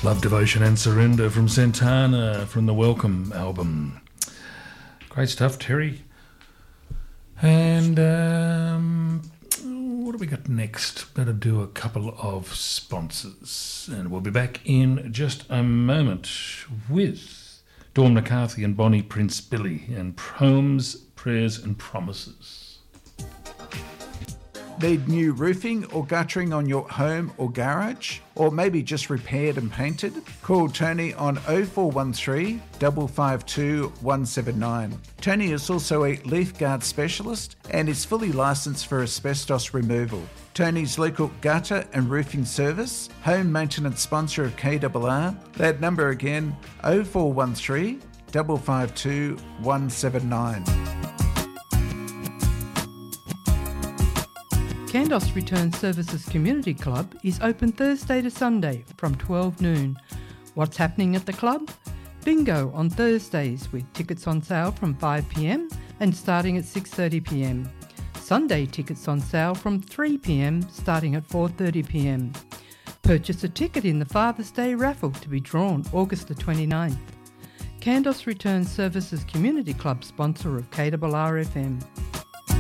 Love, Devotion and Surrender from Santana from the Welcome album. Great stuff, Terry. And what do we got next? Better do a couple of sponsors. And we'll be back in just a moment with Dawn McCarthy and Bonnie Prince Billy and Poems, Prayers and Promises. Need new roofing or guttering on your home or garage? Or maybe just repaired and painted? Call Tony on 0413 552 179. Tony is also a leaf guard specialist and is fully licensed for asbestos removal. Tony's local gutter and roofing service, home maintenance sponsor of KRR. That number again, 0413 552 179. Kandos Return Services Community Club is open Thursday to Sunday from 12 noon. What's happening at the club? Bingo on Thursdays with tickets on sale from 5 p.m. and starting at 6:30 p.m. Sunday tickets on sale from 3 p.m. starting at 4:30 p.m. Purchase a ticket in the Father's Day raffle to be drawn August the 29th. Kandos Return Services Community Club sponsor of KRR FM.